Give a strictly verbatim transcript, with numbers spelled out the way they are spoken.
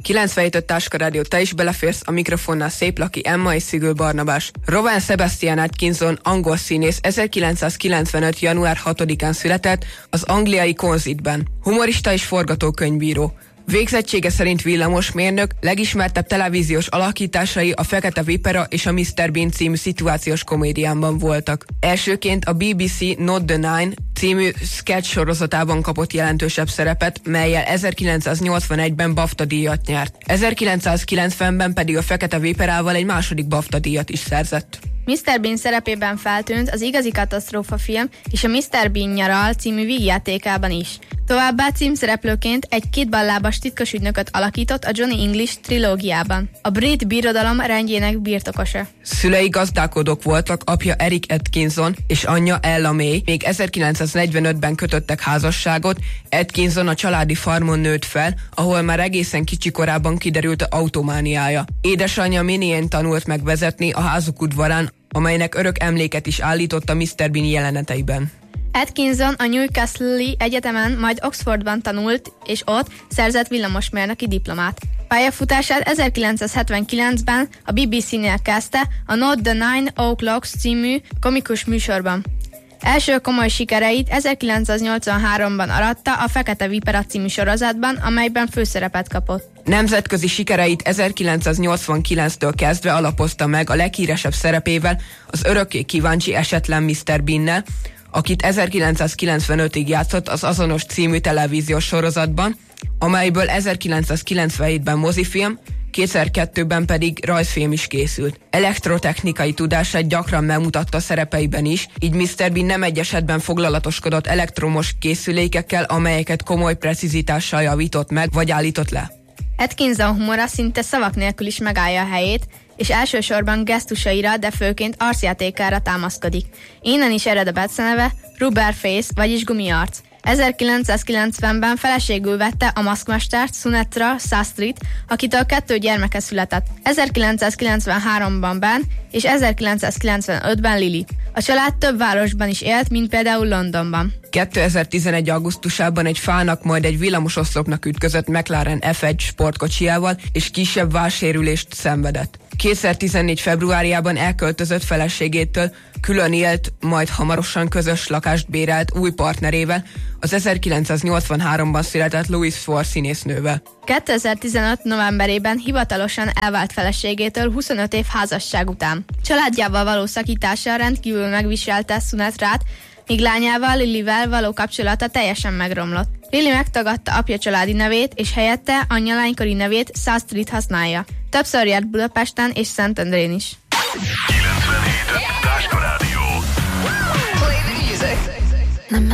kilencvenhét öt Táska Rádió, te is beleférsz, a mikrofonnál Szép Laki, Emma és Szigül Barnabás. Rowan Sebastian Atkinson, angol színész, ezerkilencszázkilencvenöt. január hatodikán született az angliai Consett-ben. Humorista és forgatókönyvíró. Végzettsége szerint villamosmérnök, legismertebb televíziós alakításai a Fekete Vipera és a miszter Bean című szituációs komédiánban voltak. Elsőként a bé bé cé Not the Nine című sketch sorozatában kapott jelentősebb szerepet, mellyel ezerkilencszáznyolcvanegyben BAFTA díjat nyert. ezerkilencszázkilencvenben pedig a Fekete Viperával egy második BAFTA díjat is szerzett. miszter Bean szerepében feltűnt az Igazi Katasztrófa film és a miszter Bean nyaral című vígjátékában is. Továbbá címszereplőként egy kétballábas titkos ügynököt alakított a Johnny English trilógiában. A brit birodalom rendjének birtokosa. Szülei gazdálkodók voltak, apja Eric Atkinson és anyja Ella May. Még ezerkilencszáznegyvenötben kötöttek házasságot, Atkinson a családi farmon nőtt fel, ahol már egészen kicsi korában kiderült a automániája. Édesanyja Minnie tanult meg vezetni a házuk udvarán, amelynek örök emléket is állított a miszter Bean jeleneteiben. Atkinson a Newcastle-i egyetemen, majd Oxfordban tanult, és ott szerzett villamosmérnöki diplomát. Pályafutását ezerkilencszázhetvenkilencben a bé bé cé-nél kezdte a Not the Nine O'Clocks című komikus műsorban. Első komoly sikereit ezerkilencszáznyolcvanháromban aratta a Fekete Vipera című sorozatban, amelyben főszerepet kapott. Nemzetközi sikereit ezerkilencszáznyolcvankilenctől kezdve alapozta meg a leghíresebb szerepével az örökké kíváncsi esetlen miszter Beannel, akit ezerkilencszázkilencvenötig játszott az azonos című televíziós sorozatban, amelyből ezerkilencszázkilencvenhétben mozifilm, kétezer-kettőben pedig rajzfilm is készült. Elektrotechnikai tudását gyakran megmutatta szerepeiben is, így miszter Bean nem egy esetben foglalatoskodott elektromos készülékekkel, amelyeket komoly precizitással javított meg vagy állított le. Atkinson humora szinte szavak nélkül is megállja a helyét, és elsősorban gesztusaira, de főként arcjátékára támaszkodik. Innen is ered a beceneve Rubber Face, vagyis gumiarc. ezerkilencszázkilencvenben feleségül vette a maszkmestert, Sunetra Sastryt, akitől kettő gyermeke született. ezerkilencszázkilencvenháromban Ben és ezerkilencszázkilencvenötben Lily. A család több városban is élt, mint például Londonban. kétezer-tizenegy. augusztusában egy fának, majd egy villamososzlopnak ütközött McLaren ef egy sportkocsijával, és kisebb válsérülést szenvedett. kétezer-tizennégy. februárjában elköltözött feleségétől, külön élt, majd hamarosan közös lakást bérelt új partnerével, az ezerkilencszáznyolcvanháromban született Louis Ford színésznővel. kétezer-tizenöt. novemberében hivatalosan elvált feleségétől huszonöt év házasság után. Családjával való szakítása rendkívül megviselte Sunetrát, míg lányával, Lilyvel való kapcsolata teljesen megromlott. Lily megtagadta apja családi nevét, és helyette anyja lánykori nevét, Sastryt használja. Többször járt Budapesten és Szentendrén is. kilencvenhét Táska Rádió.